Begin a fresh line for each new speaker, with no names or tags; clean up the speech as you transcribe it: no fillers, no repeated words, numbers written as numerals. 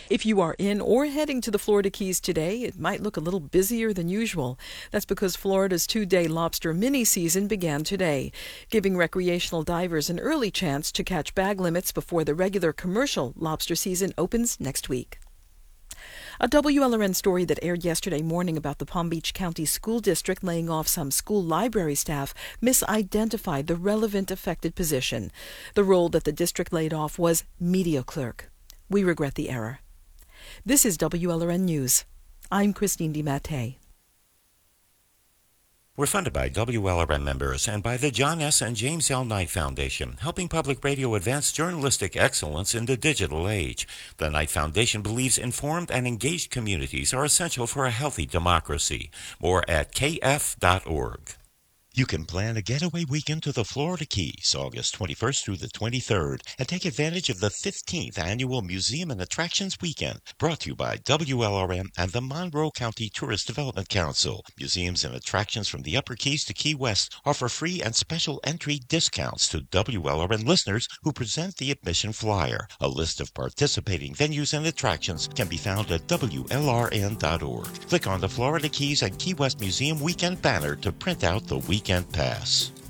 If you are in or heading to the Florida Keys today, it might look a little busier than usual. That's because Florida's 2-day lobster mini season began today, giving recreational divers an early chance to catch bag limits before the regular commercial lobster season opens next week. A WLRN story that aired yesterday morning about the Palm Beach County School District laying off some school library staff misidentified the relevant affected position. The role that the district laid off was media clerk. We regret the error. This is WLRN News. I'm Christine DiMattei.
We're funded by WLRN members and by the John S. and James L. Knight Foundation, helping public radio advance journalistic excellence in the digital age. The Knight Foundation believes informed and engaged communities are essential for a healthy democracy. More at kf.org. You can plan a getaway weekend to the Florida Keys, August 21st through the 23rd, and take advantage of the 15th Annual Museum and Attractions Weekend, brought to you by WLRN and the Monroe County Tourist Development Council. Museums and attractions from the Upper Keys to Key West offer free and special entry discounts to WLRN listeners who present the admission flyer. A list of participating venues and attractions can be found at WLRN.org. Click on the Florida Keys and Key West Museum Weekend banner to print out the weekend pass.